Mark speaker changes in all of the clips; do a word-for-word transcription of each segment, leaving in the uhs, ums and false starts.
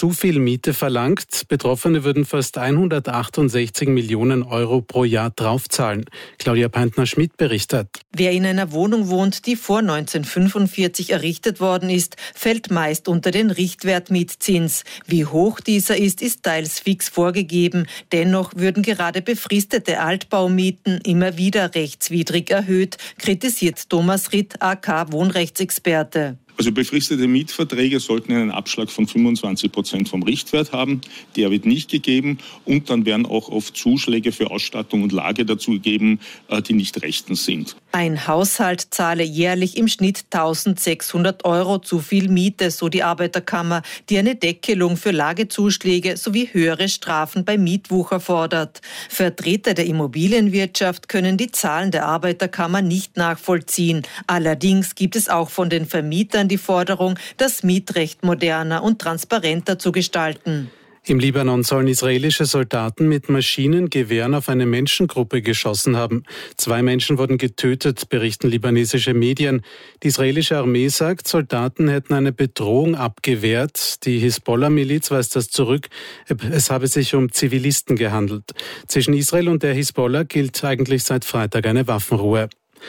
Speaker 1: zu viel Miete verlangt. Betroffene würden fast hundertachtundsechzig Millionen Euro pro Jahr draufzahlen. Claudia Peintner-Schmidt berichtet.
Speaker 2: Wer in einer Wohnung wohnt, die vor neunzehnhundertfünfundvierzig errichtet worden ist, fällt meist unter den Richtwert-Mietzins. Wie hoch dieser ist, ist teils fix vorgegeben. Dennoch würden gerade befristete Altbaumieten immer wieder rechtswidrig erhöht, kritisiert Thomas Ritt, A K Wohnrechtsexperte.
Speaker 3: Also befristete Mietverträge sollten einen Abschlag von fünfundzwanzig Prozent vom Richtwert haben. Der wird nicht gegeben. Und dann werden auch oft Zuschläge für Ausstattung und Lage dazu gegeben, die nicht rechtens sind.
Speaker 2: Ein Haushalt zahle jährlich im Schnitt eintausendsechshundert Euro zu viel Miete, so die Arbeiterkammer, die eine Deckelung für Lagezuschläge sowie höhere Strafen bei Mietwucher fordert. Vertreter der Immobilienwirtschaft können die Zahlen der Arbeiterkammer nicht nachvollziehen. Allerdings gibt es auch von den Vermietern die Forderung, das Mietrecht moderner und transparenter zu gestalten.
Speaker 1: Im Libanon sollen israelische Soldaten mit Maschinengewehren auf eine Menschengruppe geschossen haben. Zwei Menschen wurden getötet, berichten libanesische Medien. Die israelische Armee sagt, Soldaten hätten eine Bedrohung abgewehrt. Die Hisbollah-Miliz weist das zurück. Es habe sich um Zivilisten gehandelt. Zwischen Israel und der Hisbollah gilt eigentlich seit Freitag eine Waffenruhe.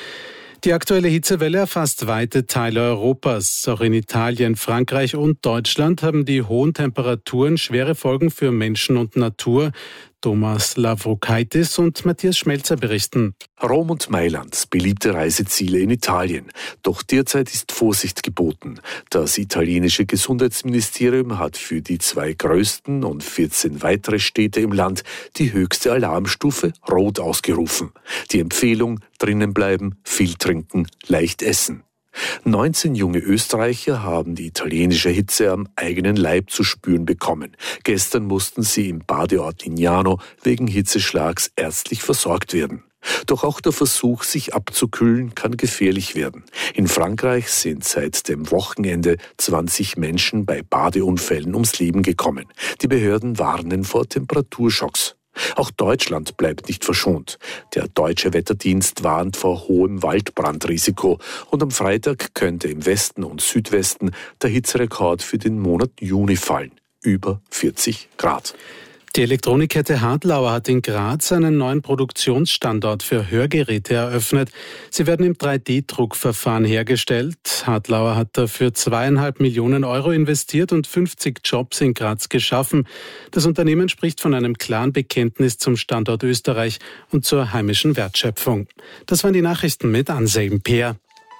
Speaker 1: Die aktuelle Hitzewelle erfasst weite Teile Europas. Auch in Italien, Frankreich und Deutschland haben die hohen Temperaturen schwere Folgen für Menschen und Natur. Thomas Lavrokaitis und Matthias Schmelzer berichten.
Speaker 4: Rom und Mailand, beliebte Reiseziele in Italien. Doch derzeit ist Vorsicht geboten. Das italienische Gesundheitsministerium hat für die zwei größten und vierzehn weitere Städte im Land die höchste Alarmstufe Rot ausgerufen. Die Empfehlung: drinnen bleiben, viel trinken, leicht essen. neunzehn junge Österreicher haben die italienische Hitze am eigenen Leib zu spüren bekommen. Gestern mussten sie im Badeort Lignano wegen Hitzeschlags ärztlich versorgt werden. Doch auch der Versuch, sich abzukühlen, kann gefährlich werden. In Frankreich sind seit dem Wochenende zwanzig Menschen bei Badeunfällen ums Leben gekommen. Die Behörden warnen vor Temperaturschocks. Auch Deutschland bleibt nicht verschont. Der deutsche Wetterdienst warnt vor hohem Waldbrandrisiko und am Freitag könnte im Westen und Südwesten der Hitzerekord für den Monat Juni fallen. Über vierzig Grad.
Speaker 1: Die Elektronikkette Hartlauer hat in Graz einen neuen Produktionsstandort für Hörgeräte eröffnet. Sie werden im drei D Druckverfahren hergestellt. Hartlauer hat dafür zweieinhalb Millionen Euro investiert und fünfzig Jobs in Graz geschaffen. Das Unternehmen spricht von einem klaren Bekenntnis zum Standort Österreich und zur heimischen Wertschöpfung. Das waren die Nachrichten mit Anselm Peer.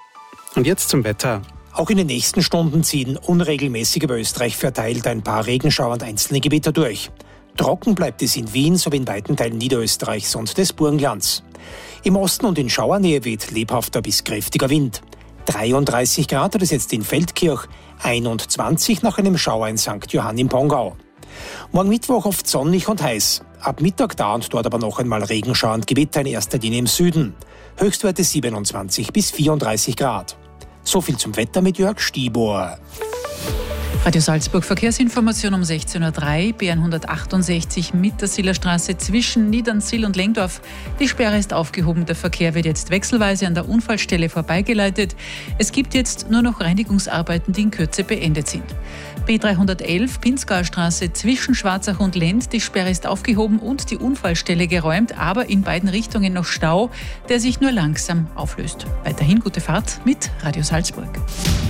Speaker 1: Und jetzt zum Wetter.
Speaker 5: Auch in den nächsten Stunden ziehen unregelmäßig über Österreich verteilt ein paar Regenschauer und einzelne Gewitter durch. Trocken bleibt es in Wien sowie in weiten Teilen Niederösterreichs und des Burgenlands. Im Osten und in Schauernähe weht lebhafter bis kräftiger Wind. dreiunddreißig Grad hat es jetzt in Feldkirch, einundzwanzig nach einem Schauer in Sankt Johann im Pongau. Morgen Mittwoch oft sonnig und heiß. Ab Mittag da und dort aber noch einmal Regenschauer und Gewitter in erster Linie im Süden. Höchstwerte siebenundzwanzig bis vierunddreißig Grad. So viel zum Wetter mit Jörg Stibor.
Speaker 6: Radio Salzburg Verkehrsinformation um sechzehn Uhr drei, B hundertachtundsechzig Mittersiler Straße zwischen Niedernsill und Lengdorf. Die Sperre ist aufgehoben, der Verkehr wird jetzt wechselweise an der Unfallstelle vorbeigeleitet. Es gibt jetzt nur noch Reinigungsarbeiten, die in Kürze beendet sind. B dreihundertelf Pinzgauer Straße zwischen Schwarzach und Lend, die Sperre ist aufgehoben und die Unfallstelle geräumt, aber in beiden Richtungen noch Stau, der sich nur langsam auflöst. Weiterhin gute Fahrt mit Radio Salzburg.